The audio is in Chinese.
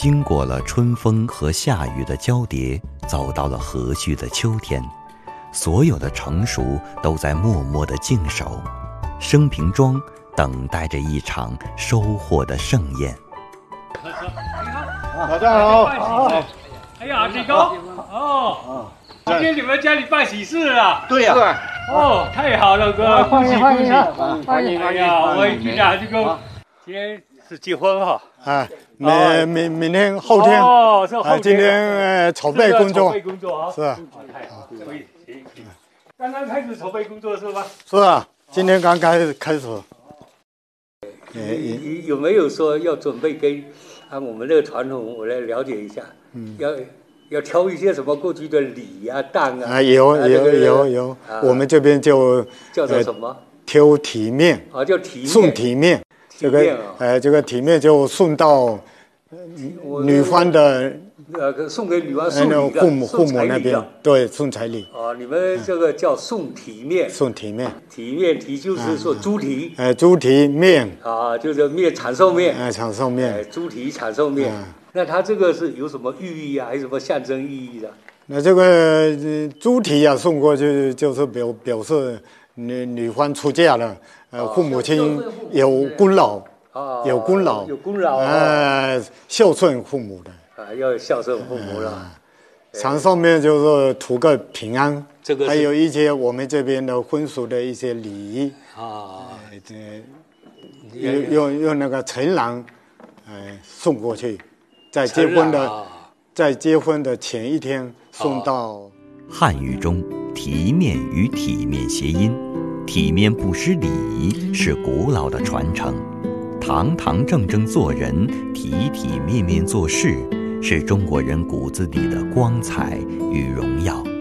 经过了春风和夏雨的交叠，走到了和煦的秋天，所有的成熟都在默默地静守，生平庄等待着一场收获的盛宴。 大家好。 哎呀，李哥，哦，今天你们家里办喜事了？ 对呀。 哦，太好了，哥，恭喜恭喜！ 欢迎！ 哎呀，我一听啊，这个今天是结婚哈。 啊，明天后天。 哦，是后天。 今天筹备工作。 筹备工作啊。 是啊。 太好，可以。刚刚开始筹备工作是吧？ 是啊，今天刚开始。 有没有说要准备跟按我们这个传统，我来了解一下？要挑一些什么过去的礼啊、当啊？ 有，我们这边就叫做什么？ 挑体面啊，叫体面。 送体面，这个体面就送到女方的送给女方送礼的父母那边，对，送彩礼。 哦，你们这个叫送体面。 送体面。 体就是说猪蹄。 猪蹄面。 啊，就是面长寿面。 长寿面。 猪蹄长寿面。那它这个是有什么寓意啊，还是什么象征意义的？ 那这个猪蹄啊送过去，就是表示女方出嫁了，父母亲有功劳，有功劳，孝顺父母的。 要孝顺父母了。 长寿面就是图个平安， 这个还有一些我们这边的婚俗的一些礼仪用那个陈郎送过去。在结婚的前一天送到。 汉语中体面与体面谐音，体面不失礼仪是古老的传承，堂堂正正做人，体体面面做事，是中国人骨子里的光彩与荣耀。